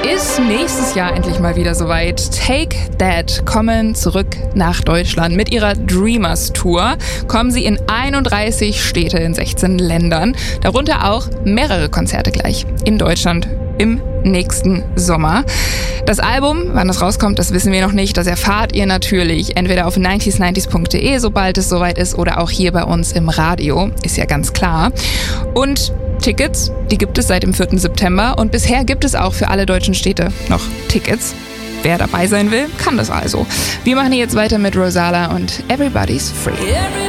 ist nächstes Jahr endlich mal wieder soweit. Take That kommen zurück nach Deutschland. Mit ihrer Dreamers Tour kommen sie in 31 Städte in 16 Ländern. Darunter auch mehrere Konzerte gleich in Deutschland im nächsten Sommer. Das Album, wann das rauskommt, das wissen wir noch nicht. Das erfahrt ihr natürlich entweder auf 90s90s.de, sobald es soweit ist, oder auch hier bei uns im Radio. Ist ja ganz klar. Und Tickets, die gibt es seit dem 4. September. Und bisher gibt es auch für alle deutschen Städte noch Tickets. Wer dabei sein will, kann das also. Wir machen jetzt weiter mit Rosala und Everybody's Free.